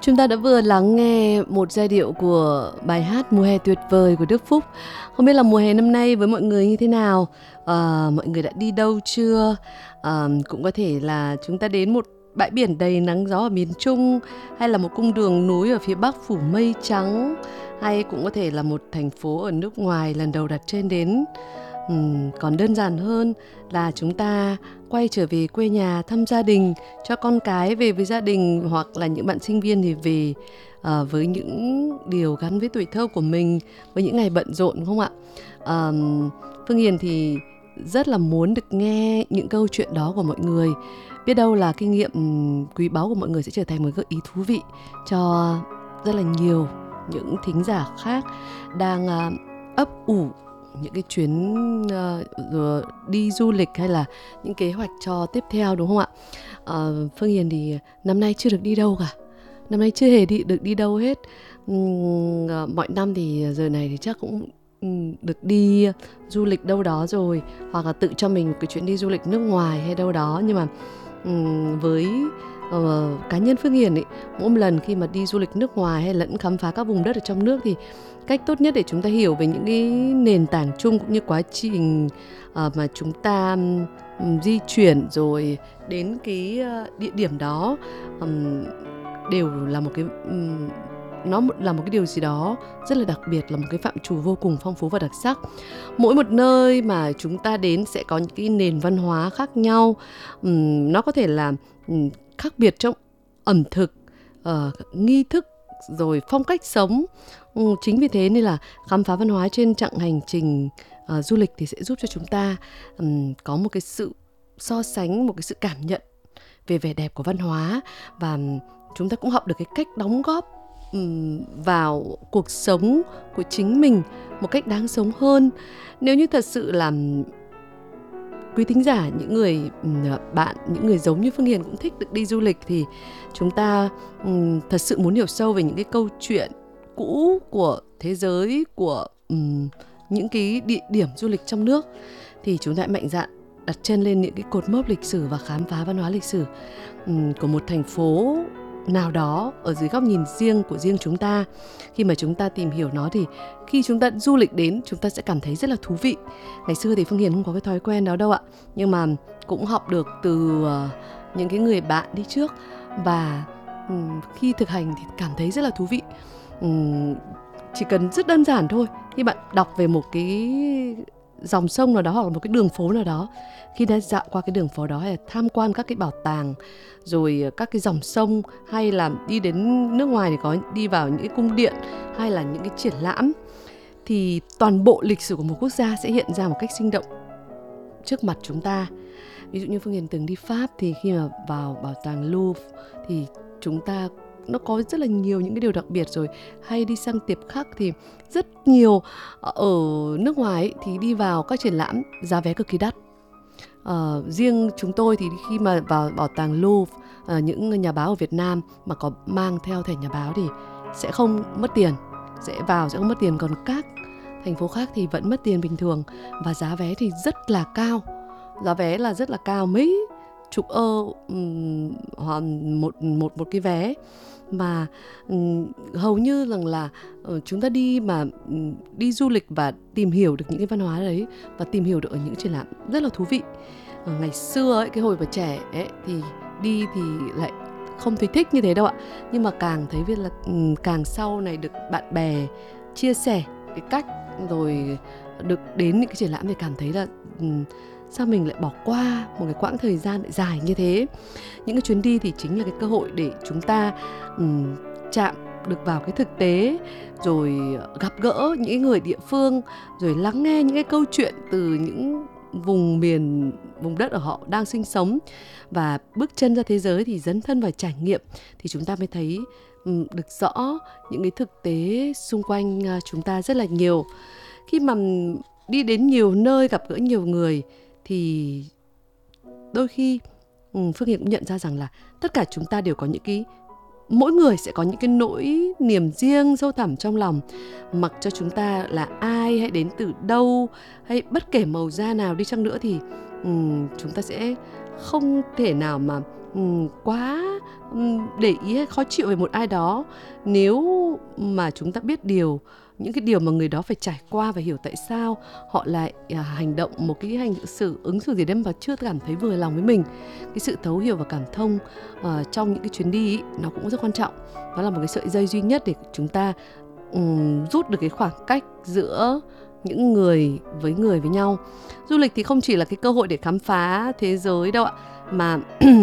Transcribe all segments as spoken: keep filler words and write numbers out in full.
Chúng ta đã vừa lắng nghe một giai điệu của bài hát Mùa hè tuyệt vời của Đức Phúc. Không biết là mùa hè năm nay với mọi người như thế nào? À, mọi người đã đi đâu chưa? À, cũng có thể là chúng ta đến một bãi biển đầy nắng gió ở miền Trung, hay là một cung đường núi ở phía Bắc phủ mây trắng, hay cũng có thể là một thành phố ở nước ngoài lần đầu đặt chân đến. Uhm, còn đơn giản hơn là chúng ta quay trở về quê nhà thăm gia đình, cho con cái về với gia đình, hoặc là những bạn sinh viên thì về uh, với những điều gắn với tuổi thơ của mình, với những ngày bận rộn, đúng không ạ? Uh, Phương Hiền thì rất là muốn được nghe những câu chuyện đó của mọi người. Biết đâu là kinh nghiệm quý báu của mọi người sẽ trở thành một gợi ý thú vị cho rất là nhiều những thính giả khác đang uh, ấp ủ những cái chuyến uh, đi du lịch hay là những kế hoạch cho tiếp theo, đúng không ạ? Uh, Phương Hiền thì năm nay chưa được đi đâu cả. Năm nay chưa hề đi, được đi đâu hết. uhm, uh, Mọi năm thì giờ này thì chắc cũng um, được đi du lịch đâu đó rồi, hoặc là tự cho mình một cái chuyến đi du lịch nước ngoài hay đâu đó. Nhưng mà um, với uh, cá nhân Phương Hiền ấy, mỗi một lần khi mà đi du lịch nước ngoài hay lẫn khám phá các vùng đất ở trong nước thì cách tốt nhất để chúng ta hiểu về những cái nền tảng chung cũng như quá trình uh, mà chúng ta um, di chuyển rồi đến cái uh, địa điểm đó um, đều là một cái um, nó là một cái điều gì đó rất là đặc biệt, là một cái phạm trù vô cùng phong phú và đặc sắc. Mỗi một nơi mà chúng ta đến sẽ có những cái nền văn hóa khác nhau. um, Nó có thể là um, khác biệt trong ẩm thực, uh, nghi thức, rồi phong cách sống. Ừ, chính vì thế nên là khám phá văn hóa trên chặng hành trình uh, du lịch thì sẽ giúp cho chúng ta um, có một cái sự so sánh, một cái sự cảm nhận về vẻ đẹp của văn hóa, và um, chúng ta cũng học được cái cách đóng góp um, vào cuộc sống của chính mình một cách đáng sống hơn. Nếu như thật sự là quý thính giả, những người bạn, những người giống như Phương Hiền cũng thích được đi du lịch, thì chúng ta um, thật sự muốn hiểu sâu về những cái câu chuyện cũ của thế giới, của um, những cái địa điểm du lịch trong nước, thì chúng ta hãy mạnh dạn đặt chân lên những cái cột mốc lịch sử và khám phá văn hóa lịch sử um, của một thành phố nào đó ở dưới góc nhìn riêng của riêng chúng ta. Khi mà chúng ta tìm hiểu nó thì khi chúng ta du lịch đến, chúng ta sẽ cảm thấy rất là thú vị. Ngày xưa thì Phương Hiền không có cái thói quen đó đâu ạ, nhưng mà cũng học được từ uh, những cái người bạn đi trước, và um, khi thực hành thì cảm thấy rất là thú vị. um, Chỉ cần rất đơn giản thôi, khi bạn đọc về một cái dòng sông nào đó hoặc là một cái đường phố nào đó, khi đã dạo qua cái đường phố đó hay là tham quan các cái bảo tàng, rồi các cái dòng sông, hay là đi đến nước ngoài thì có đi vào những cái cung điện hay là những cái triển lãm, thì toàn bộ lịch sử của một quốc gia sẽ hiện ra một cách sinh động trước mặt chúng ta. Ví dụ như Phương Hiền từng đi Pháp, thì khi mà vào bảo tàng Louvre thì chúng ta nó có rất là nhiều những cái điều đặc biệt rồi. Hay đi sang Tiệp Khắc thì rất nhiều. Ở nước ngoài ấy, thì đi vào các triển lãm giá vé cực kỳ đắt. Uh, riêng chúng tôi thì khi mà vào bảo tàng Louvre, uh, những nhà báo ở Việt Nam mà có mang theo thẻ nhà báo thì sẽ không mất tiền, sẽ vào sẽ không mất tiền. Còn các thành phố khác thì vẫn mất tiền bình thường, và giá vé thì rất là cao. Giá vé là rất là cao, mấy chục ơ um, một, một, một cái vé. Mà um, hầu như rằng là uh, chúng ta đi mà um, đi du lịch và tìm hiểu được những cái văn hóa đấy, và tìm hiểu được ở những triển lãm rất là thú vị. uh, Ngày xưa ấy, cái hồi mà trẻ ấy, thì đi thì lại không thấy thích như thế đâu ạ. Nhưng mà càng thấy biết là um, càng sau này được bạn bè chia sẻ cái cách, rồi được đến những cái triển lãm thì cảm thấy là um, sao mình lại bỏ qua một cái quãng thời gian lại dài như thế. Những cái chuyến đi thì chính là cái cơ hội để chúng ta um, chạm được vào cái thực tế, rồi gặp gỡ những người địa phương, rồi lắng nghe những cái câu chuyện từ những vùng miền, vùng đất ở họ đang sinh sống, và bước chân ra thế giới thì dấn thân vào trải nghiệm, thì chúng ta mới thấy um, được rõ những cái thực tế xung quanh uh, chúng ta rất là nhiều. Khi mà đi đến nhiều nơi, gặp gỡ nhiều người, thì đôi khi um, Phương Hiền cũng nhận ra rằng là tất cả chúng ta đều có những cái, mỗi người sẽ có những cái nỗi niềm riêng sâu thẳm trong lòng. Mặc cho chúng ta là ai, hay đến từ đâu, hay bất kể màu da nào đi chăng nữa, thì um, chúng ta sẽ không thể nào mà um, quá ừm, để ý hay khó chịu về một ai đó, nếu mà chúng ta biết điều những cái điều mà người đó phải trải qua và hiểu tại sao họ lại à, hành động một cái hành xử ứng xử gì đấy mà chưa cảm thấy vừa lòng với mình. Cái sự thấu hiểu và cảm thông ờ, trong những cái chuyến đi ý, nó cũng rất quan trọng. Nó là một cái sợi dây duy nhất để chúng ta ừm, rút được cái khoảng cách giữa những người với người với nhau. Du lịch thì không chỉ là cái cơ hội để khám phá thế giới đâu ạ, mà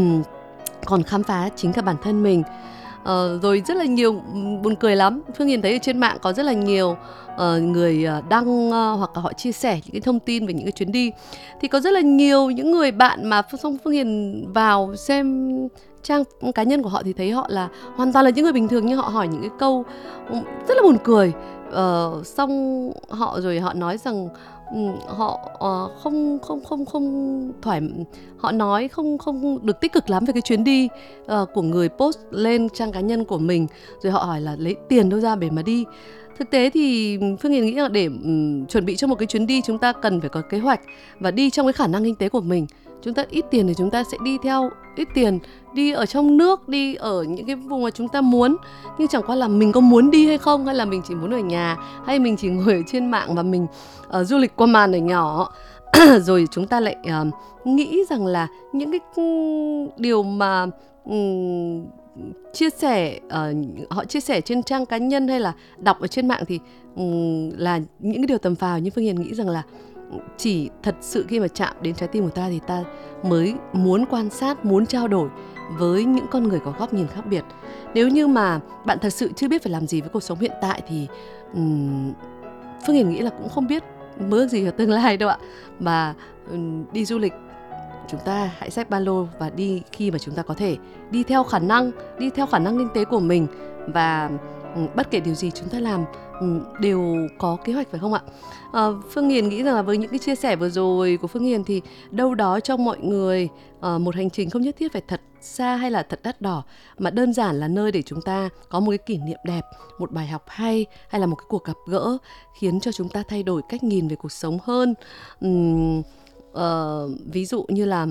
còn khám phá chính cả bản thân mình. Ờ, rồi rất là nhiều, buồn cười lắm, Phương Hiền thấy ở trên mạng có rất là nhiều ờ, người ờ, đăng ờ, hoặc là họ chia sẻ những cái thông tin về những cái chuyến đi. Thì có rất là nhiều những người bạn mà xong Phương Hiền vào xem trang cá nhân của họ thì thấy họ là hoàn toàn là những người bình thường, nhưng họ hỏi những cái câu rất là buồn cười. Ờ, xong họ rồi họ nói rằng ừ, họ ờ, không không không không thoải họ nói không không được tích cực lắm về cái chuyến đi ờ, của người post lên trang cá nhân của mình, rồi họ hỏi là lấy tiền đâu ra để mà đi. Thực tế thì Phương Hiền nghĩ là để um, chuẩn bị cho một cái chuyến đi, chúng ta cần phải có kế hoạch và đi trong cái khả năng kinh tế của mình. Chúng ta ít tiền thì chúng ta sẽ đi theo ít tiền, đi ở trong nước, đi ở những cái vùng mà chúng ta muốn. Nhưng chẳng qua là mình có muốn đi hay không, hay là mình chỉ muốn ở nhà, hay mình chỉ ngồi ở trên mạng và mình uh, du lịch qua màn ảnh nhỏ. Rồi chúng ta lại uh, nghĩ rằng là những cái điều mà um, chia sẻ uh, họ chia sẻ trên trang cá nhân hay là đọc ở trên mạng thì um, là những cái điều tầm phào. Nhưng Phương Hiền nghĩ rằng là chỉ thật sự khi mà chạm đến trái tim của ta thì ta mới muốn quan sát, muốn trao đổi với những con người có góc nhìn khác biệt. Nếu như mà bạn thật sự chưa biết phải làm gì với cuộc sống hiện tại thì um, Phương Hiền nghĩ là cũng không biết mơ ước gì ở tương lai đâu ạ. Mà um, đi du lịch, chúng ta hãy xách ba lô và đi khi mà chúng ta có thể, đi theo khả năng, đi theo khả năng kinh tế của mình. Và um, bất kể điều gì chúng ta làm um, đều có kế hoạch, phải không ạ? À, Phương Hiền nghĩ rằng là với những cái chia sẻ vừa rồi của Phương Hiền thì đâu đó trong mọi người uh, một hành trình không nhất thiết phải thật xa hay là thật đắt đỏ, mà đơn giản là nơi để chúng ta có một cái kỷ niệm đẹp, một bài học hay, hay là một cái cuộc gặp gỡ khiến cho chúng ta thay đổi cách nhìn về cuộc sống hơn. Uhm, uh, ví dụ như là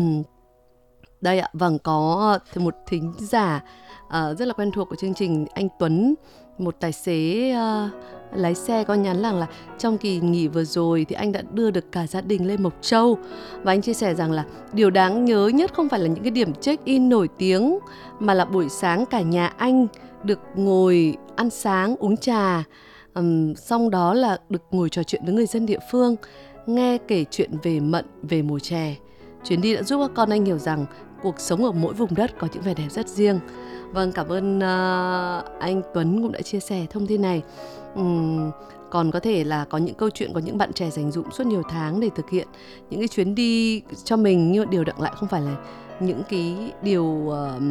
đây ạ, vâng, có một thính giả uh, rất là quen thuộc của chương trình, anh Tuấn, một tài xế uh, lái xe, có nhắn rằng là trong kỳ nghỉ vừa rồi thì anh đã đưa được cả gia đình lên Mộc Châu. Và anh chia sẻ rằng là điều đáng nhớ nhất không phải là những cái điểm check-in nổi tiếng, mà là buổi sáng cả nhà anh được ngồi ăn sáng, uống trà, um, xong đó là được ngồi trò chuyện với người dân địa phương, nghe kể chuyện về mận, về mùa chè. Chuyến đi đã giúp các con anh hiểu rằng cuộc sống ở mỗi vùng đất có những vẻ đẹp rất riêng. Vâng, cảm ơn uh, anh Tuấn cũng đã chia sẻ thông tin này. Uhm, còn có thể là có những câu chuyện, có những bạn trẻ dành dụm suốt nhiều tháng để thực hiện những cái chuyến đi cho mình, nhưng điều đặng lại không phải là những cái điều uh,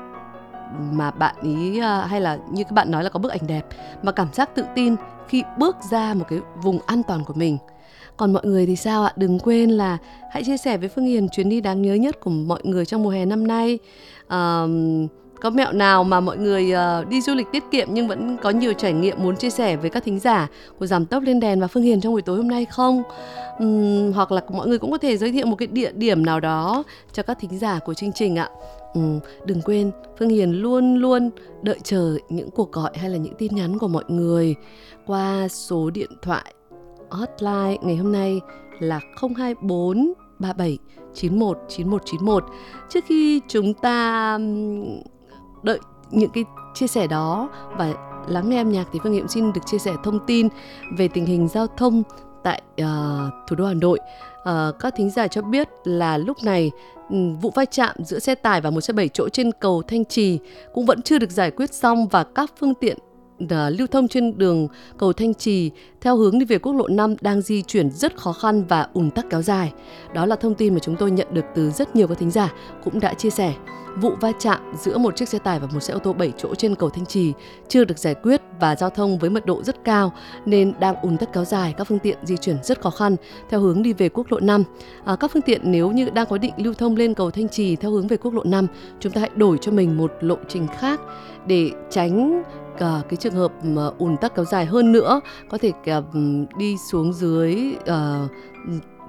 mà bạn ý uh, hay là như các bạn nói là có bức ảnh đẹp, mà cảm giác tự tin khi bước ra một cái vùng an toàn của mình. Còn mọi người thì sao ạ? Đừng quên là hãy chia sẻ với Phương Hiền chuyến đi đáng nhớ nhất của mọi người trong mùa hè năm nay. Uh, Có mẹo nào mà mọi người uh, đi du lịch tiết kiệm nhưng vẫn có nhiều trải nghiệm muốn chia sẻ với các thính giả của Giảm Tốc Lên Đèn và Phương Hiền trong buổi tối hôm nay không? Uhm, hoặc là mọi người cũng có thể giới thiệu một cái địa điểm nào đó cho các thính giả của chương trình ạ. Uhm, đừng quên, Phương Hiền luôn luôn đợi chờ những cuộc gọi hay là những tin nhắn của mọi người qua số điện thoại hotline ngày hôm nay là không hai bốn ba bảy chín một chín một chín một. Trước khi chúng ta đợi những cái chia sẻ đó và lắng nghe âm nhạc thì Phương Hiền xin được chia sẻ thông tin về tình hình giao thông tại uh, thủ đô Hà Nội. Uh, các thính giả cho biết là lúc này um, vụ va chạm giữa xe tải và một xe bảy chỗ trên cầu Thanh Trì cũng vẫn chưa được giải quyết xong, và các phương tiện uh, lưu thông trên đường cầu Thanh Trì theo hướng đi về quốc lộ năm đang di chuyển rất khó khăn và ùn tắc kéo dài. Đó là thông tin mà chúng tôi nhận được từ rất nhiều các thính giả cũng đã chia sẻ. Vụ va chạm giữa một chiếc xe tải và một xe ô tô bảy chỗ trên cầu Thanh Trì chưa được giải quyết và giao thông với mật độ rất cao nên đang ùn tắc kéo dài, các phương tiện di chuyển rất khó khăn theo hướng đi về quốc lộ năm. À, các phương tiện nếu như đang có định lưu thông lên cầu Thanh Trì theo hướng về quốc lộ năm, chúng ta hãy đổi cho mình một lộ trình khác để tránh cả cái trường hợp mà ùn tắc kéo dài hơn nữa, có thể cả đi xuống dưới uh,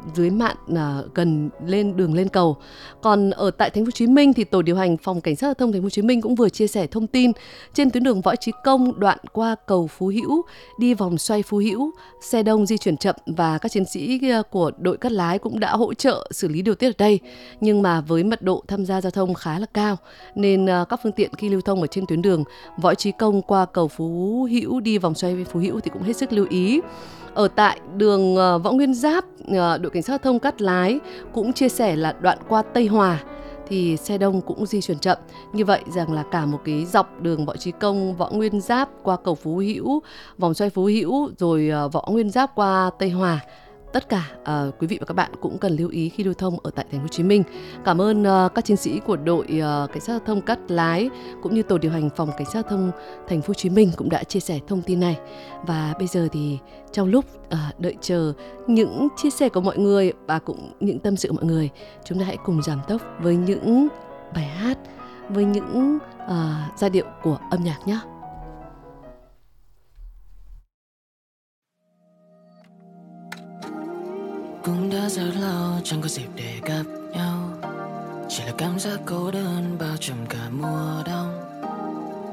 dưới mạn à, gần lên đường lên cầu. Còn ở tại Thành phố Hồ Chí Minh thì tổ điều hành phòng cảnh sát giao thông Thành phố Hồ Chí Minh cũng vừa chia sẻ thông tin trên tuyến đường Võ Chí Công đoạn qua cầu Phú Hữu đi vòng xoay Phú Hữu, xe đông di chuyển chậm và các chiến sĩ của đội cắt lái cũng đã hỗ trợ xử lý điều tiết ở đây. Nhưng mà với mật độ tham gia giao thông khá là cao nên các phương tiện khi lưu thông ở trên tuyến đường Võ Chí Công qua cầu Phú Hữu đi vòng xoay Phú Hữu thì cũng hết sức lưu ý. Ở tại đường Võ Nguyên Giáp, đội cảnh sát giao thông Cát Lái cũng chia sẻ là đoạn qua Tây Hòa thì xe đông cũng di chuyển chậm. Như vậy rằng là cả một cái dọc đường Võ Chí Công, Võ Nguyên Giáp qua cầu Phú Hữu, vòng xoay Phú Hữu rồi Võ Nguyên Giáp qua Tây Hòa, tất cả uh, quý vị và các bạn cũng cần lưu ý khi lưu thông ở tại Thành phố Hồ Chí Minh. Cảm ơn uh, các chiến sĩ của đội uh, cảnh sát giao thông Cát Lái cũng như tổ điều hành phòng cảnh sát giao thông Thành phố Hồ Chí Minh cũng đã chia sẻ thông tin này. Và bây giờ thì trong lúc uh, đợi chờ những chia sẻ của mọi người và cũng những tâm sự của mọi người, chúng ta hãy cùng giảm tốc với những bài hát, với những uh, giai điệu của âm nhạc nhé. Cũng đã rất lâu chẳng có dịp để gặp nhau, chỉ là cảm giác cô đơn bao trùm cả mùa đông.